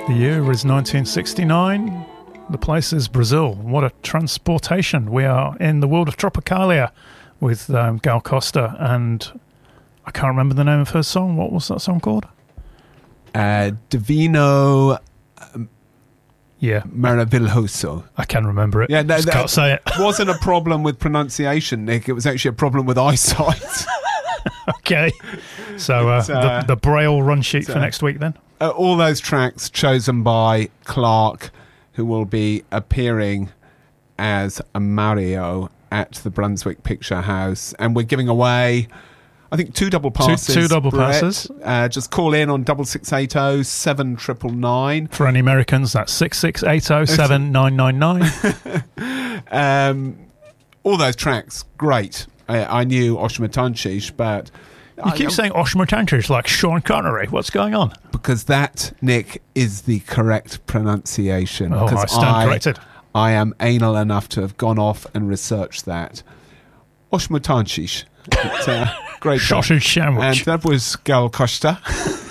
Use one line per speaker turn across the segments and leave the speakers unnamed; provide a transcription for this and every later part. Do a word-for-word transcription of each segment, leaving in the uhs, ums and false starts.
The year is nineteen sixty-nine. The place is Brazil. What a transportation. We are in the world of Tropicalia with um, Gal Costa, and I can't remember the name of her song. What was that song called?
Uh, Divino um,
yeah.
Maravilhoso.
I can remember it.
Yeah, no,
Just
that
can't say it.
wasn't a problem with pronunciation, Nick. It was actually a problem with eyesight.
Okay. So uh,
uh,
the, the Braille run sheet
so,
for next week then?
Uh, all those tracks chosen by Clark, who will be appearing as a Mario at the Brunswick Picture House. And we're giving away, I think, two double passes.
Two, two double
Brett.
passes.
Uh, just call in on double six eight zero seven nine nine.
For any Americans, that's six six eight zero seven nine nine nine.
um, all those tracks, great. I, I knew Oshmatanchish, but...
You keep I, saying Oshmatanchish like Sean Connery. What's going on?
Because that, Nick, is the correct pronunciation.
Oh, I stand
I,
corrected.
I am anal enough to have gone off and researched that. Oshmatanchish. Uh, great.
Sausage sandwich.
And that was Gal Costa.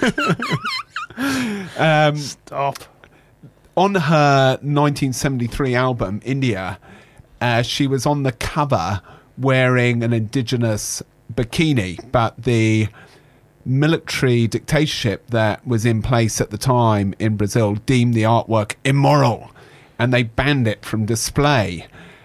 um,
Stop.
On her nineteen seventy-three album, India, uh, she was on the cover wearing an indigenous bikini, but the military dictatorship that was in place at the time in Brazil deemed the artwork immoral, and they banned it from display.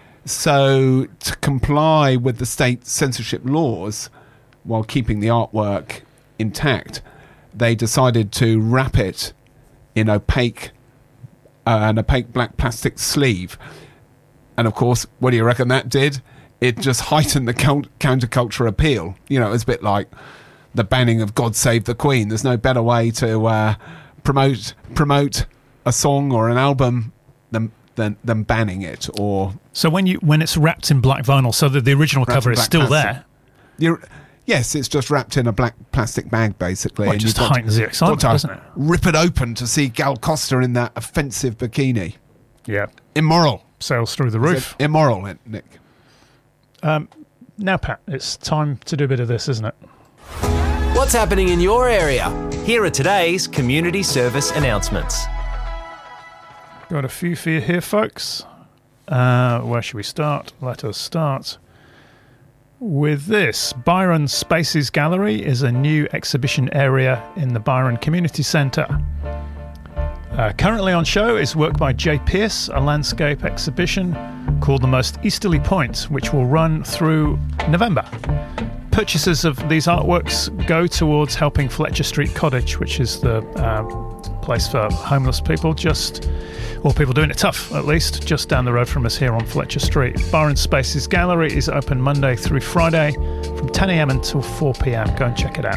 So to comply with the state censorship laws while keeping the artwork intact, they decided to wrap it in opaque uh, an opaque black plastic sleeve. And of course, what do you reckon that did? It just heightened the count- counterculture appeal. You know, it was a bit like the banning of God Save the Queen. There's no better way to uh, promote promote a song or an album than, than than banning it. Or
so when you when it's wrapped in black vinyl, so that the original cover is still plastic. there.
You're, yes, it's just wrapped in a black plastic bag, basically.
Well, it
and
just
you've
heightens the excitement,
got to
doesn't it?
Rip it open to see Gal Costa in that offensive bikini.
Yeah,
immoral.
Sails through the roof.
Immoral, Nick.
Um, now, Pat, it's time to do a bit of this, isn't it?
What's happening in your area? Here are today's community service announcements.
Got a few for you here, folks. Uh, where should we start? Let us start with this. Byron Spaces Gallery is a new exhibition area in the Byron Community Centre. Uh, currently on show is work by Jay Pierce, a landscape exhibition called The Most Easterly Point, which will run through November. Purchases of these artworks go towards helping Fletcher Street Cottage, which is the uh, place for homeless people, just, or people doing it tough, at least, just down the road from us here on Fletcher Street. Byron Spaces Gallery is open Monday through Friday from ten a.m. until four p.m. Go and check it out.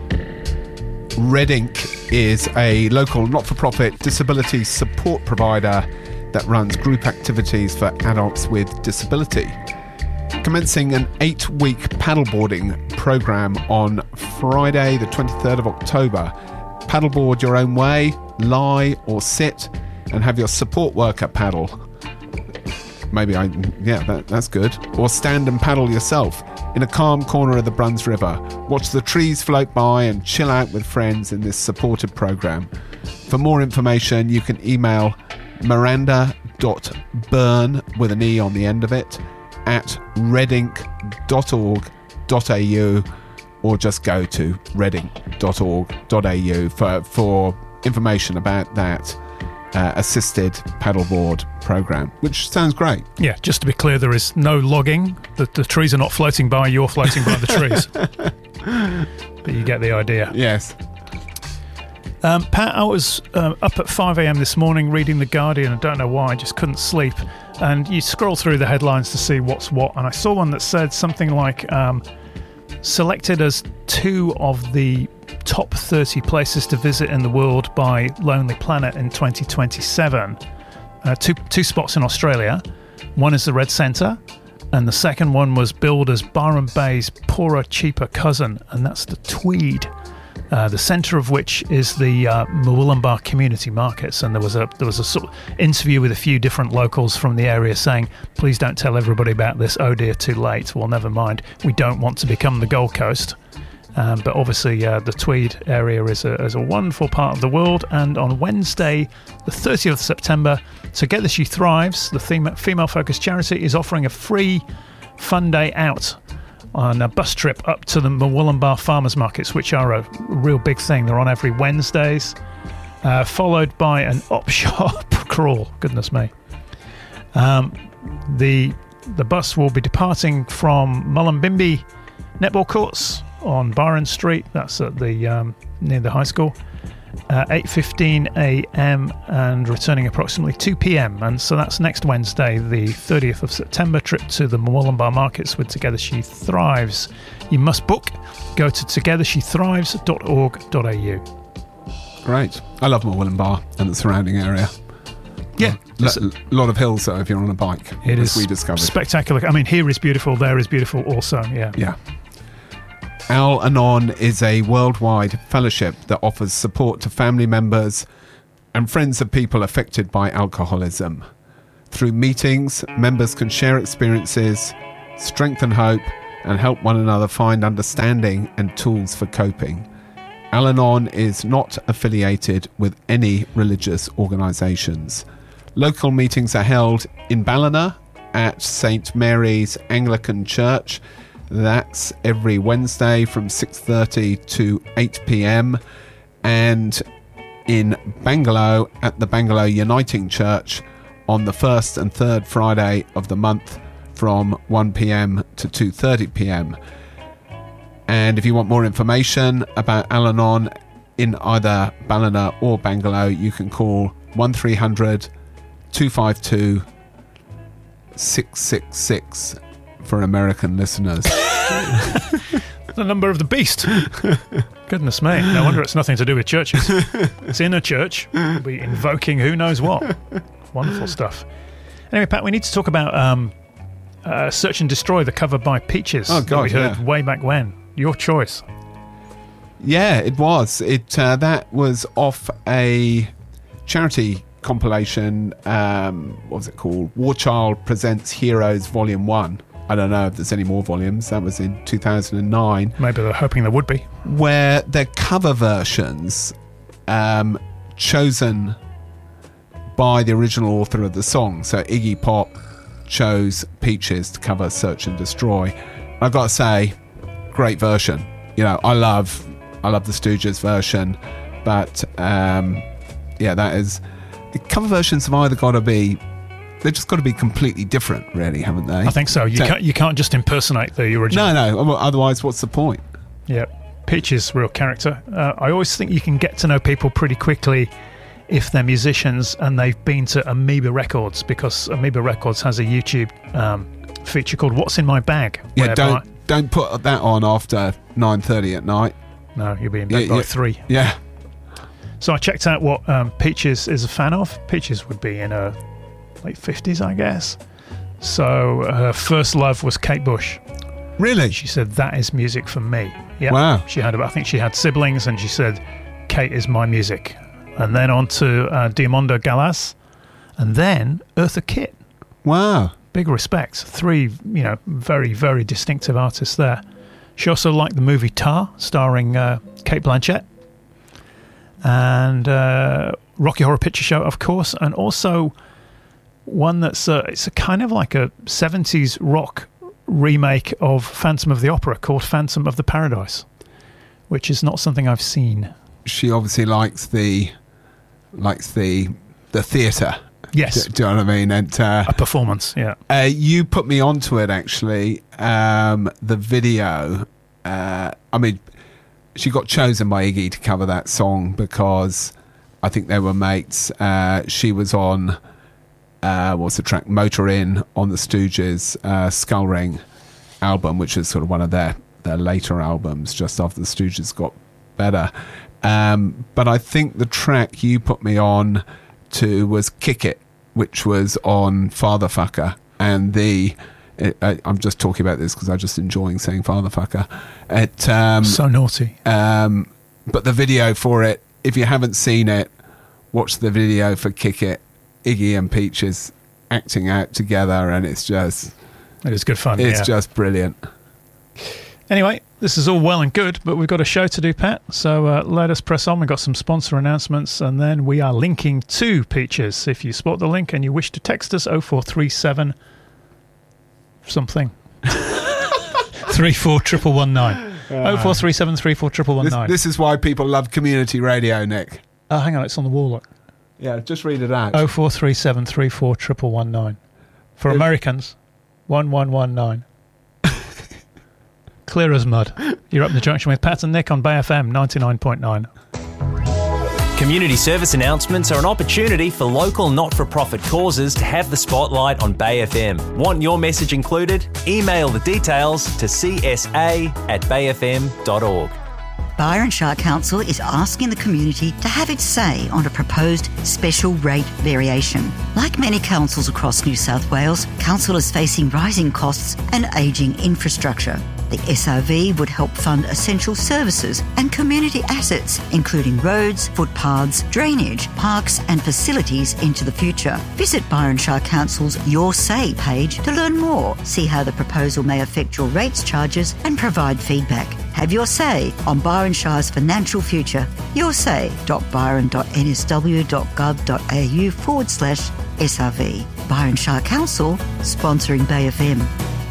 Red Ink is a local not-for-profit disability support provider that runs group activities for adults with disability. Commencing an eight-week paddleboarding program on Friday the twenty-third of October. Paddleboard your own way, lie or sit, and have your support worker paddle. Maybe I, yeah, that, that's good. Or stand and paddle yourself in a calm corner of the Bruns River. Watch the trees float by and chill out with friends in this supported program. For more information, you can email miranda.burn with an E on the end of it at redink dot org dot a u, or just go to redink dot org dot a u for, for information about that uh, assisted paddleboard program, which sounds great.
Yeah, just to be clear, there is no logging. The, the trees are not floating by, you're floating by the trees. But you get the idea.
Yes.
Um, Pat, I was uh, up at five a.m. this morning reading The Guardian. I don't know why, I just couldn't sleep. And you scroll through the headlines to see what's what, and I saw one that said something like um, selected as two of the top thirty places to visit in the world by Lonely Planet in twenty twenty-seven. Uh, two, two spots in Australia. One is the Red Centre, and the second one was billed as Byron Bay's poorer, cheaper cousin, and that's the Tweed. Uh, the centre of which is the uh, Murwillumbah Community Markets, and there was a there was a sort of interview with a few different locals from the area saying, "Please don't tell everybody about this. Oh dear, too late. Well, never mind. We don't want to become the Gold Coast." Um, but obviously, uh, the Tweed area is a, is a wonderful part of the world. And on Wednesday, the thirtieth of September, Together She Thrives, the theme, female-focused charity, is offering a free fun day out on a bus trip up to the Murwillumbah farmers markets, which are a real big thing. They're on every Wednesdays, uh, followed by an op-shop crawl. Goodness me. Um, the the bus will be departing from Mullumbimby Netball Courts on Byron Street. That's at the um, near the high school. Uh, eight fifteen a.m. and returning approximately two p.m. And so that's next Wednesday, the thirtieth of September, trip to the Murwillumbah markets with Together She Thrives. You must book. Go to together she thrives dot org dot a u.
Great. I love Murwillumbah and the surrounding area.
Yeah.
A L- lot of hills, though, if you're on a bike.
It
as
is
we discovered.
Spectacular. I mean, here is beautiful, there is beautiful also, yeah.
Yeah. Al-Anon is a worldwide fellowship that offers support to family members and friends of people affected by alcoholism. Through meetings, members can share experiences, strengthen hope, and help one another find understanding and tools for coping. Al-Anon is not affiliated with any religious organisations. Local meetings are held in Ballina at Saint Mary's Anglican Church. That's every Wednesday from six thirty to eight p.m. and in Bangalow at the Bangalow Uniting Church on the first and third Friday of the month from one p.m. to two thirty p.m. And if you want more information about Al-Anon in either Ballina or Bangalow, you can call one three hundred two five two six six six for American listeners.
The number of the beast. Goodness me. No wonder it's nothing to do with churches. It's in a church. We'll be invoking who knows what. Wonderful stuff. Anyway, Pat, we need to talk about um, uh, Search and Destroy, the cover by Peaches.
Oh,
that
God,
we heard
yeah.
way back when. Your choice.
Yeah, it was. It uh, that was off a charity compilation. Um, what was it called? War Child Presents Heroes Volume One. I don't know if there's any more volumes. That was in two thousand nine.
Maybe they're hoping there would be.
Where their cover versions, um, chosen by the original author of the song. So Iggy Pop chose Peaches to cover Search and Destroy. I've got to say, great version. You know, I love, I love the Stooges version, but um, yeah, that is. The cover versions have either got to be. They've just got to be completely different, really, haven't they?
I think so. You
So-
can't you can't just impersonate the original.
No, no. well, Otherwise, what's the point?
Yeah. Peaches, real character. Uh, I always think you can get to know people pretty quickly if they're musicians and they've been to Amoeba Records, because Amoeba Records has a YouTube um, feature called What's in My Bag.
Yeah,
whereby-
don't don't put that on after nine thirty at night.
No, you'll be in bed
Yeah,
by
yeah.
three.
Yeah.
So I checked out what um, Peaches is a fan of. Peaches would be in her late fifties, I guess. So her first love was Kate Bush.
Really?
She said, that is music for me. Yeah.
Wow.
She had, I think she had siblings, and she said, Kate is my music. And then on to uh, Diamondo Galas, and then Eartha Kitt.
Wow.
Big respect. Three, you know, very, very distinctive artists there. She also liked the movie Tar, starring uh, Cate Blanchett. And uh, Rocky Horror Picture Show, of course. And also one that's, uh, it's a kind of like a seventies rock remake of Phantom of the Opera called Phantom of the Paradise, which is not something I've seen.
She obviously likes the likes the the theatre.
Yes.
Do, do you know what I mean? And uh,
A performance, yeah.
uh, you put me onto it, actually. Um, the video. Uh, I mean, she got chosen by Iggy to cover that song because I think they were mates. Uh, she was on. Uh, what's the track? Motor In on the Stooges' uh, Skull Ring album, which is sort of one of their, their later albums, just after the Stooges got better. Um, but I think the track you put me on to was Kick It, which was on Fatherfucker. And the... It, I, I'm just talking about this because I'm just enjoying saying Fatherfucker. It, um,
So naughty.
um, but the video for it, if you haven't seen it, watch the video for Kick It. Iggy and Peaches acting out together, and it's just
It is good fun,
it's
yeah.
just brilliant.
Anyway, This is all well and good, but we've got a show to do, Pat. So uh, let us press on. We've got some sponsor announcements, and then we are linking to Peaches. If you spot the link and you wish to text us, oh four three seven something. three four triple one nine. oh four three seven three four triple one nine.
This is why people love community radio, Nick.
Oh, hang on, it's on the wall. Look.
Yeah, just read it out.
oh four three seven three four triple one nine. For Americans, one one one nine. Clear as mud. You're up in the junction with Pat and Nick on Bay F M ninety-nine point nine.
Community service announcements are an opportunity for local not-for-profit causes to have the spotlight on Bay F M. Want your message included? Email the details to c s a at bay f m dot org.
Byron Shire Council is asking the community to have its say on a proposed special rate variation. Like many councils across New South Wales, council is facing rising costs and ageing infrastructure. The S R V would help fund essential services and community assets, including roads, footpaths, drainage, parks and facilities into the future. Visit Byron Shire Council's Your Say page to learn more, see how the proposal may affect your rates charges and provide feedback. Have your say on Byron Shire's financial future. yoursay.byron.nsw.gov.au forward slash SRV. Byron Shire Council, sponsoring Bay F M.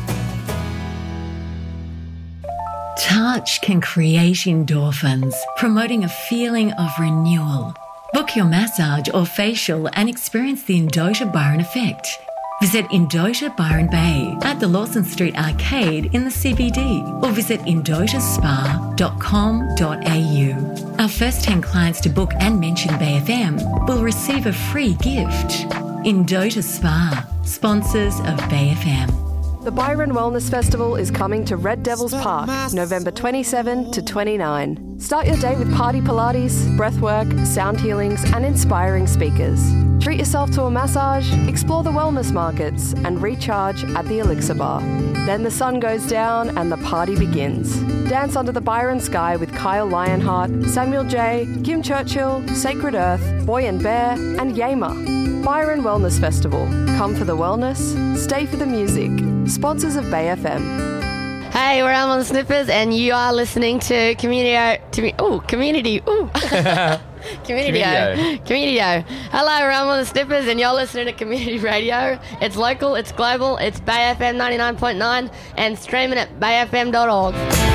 Touch can create endorphins, promoting a feeling of renewal. Book your massage or facial and experience the Endota Byron effect. Visit Endota Byron Bay at the Lawson Street Arcade in the C B D or visit endota spa dot com dot a u. Our first ten clients to book and mention Bay F M will receive a free gift. Endota Spa, sponsors of Bay F M.
The Byron Wellness Festival is coming to Red Devils Park, November twenty-seventh to twenty-ninth. Start your day with party Pilates, breathwork, sound healings and inspiring speakers. Treat yourself to a massage, explore the wellness markets and recharge at the Elixir Bar. Then the sun goes down and the party begins. Dance under the Byron sky with Kyle Lionheart, Samuel J, Kim Churchill, Sacred Earth, Boy and Bear and Yama. Byron Wellness Festival. Come for the wellness, stay for the music. Sponsors of Bay F M.
Hey, we're Elm on the Snippers, and you are listening to Community. To, oh, Community. Ooh. Community. Community. Hello, we're Elm on the Snippers, and you're listening to Community Radio. It's local, it's global, it's Bay F M ninety-nine point nine, and streaming at bay f m dot org.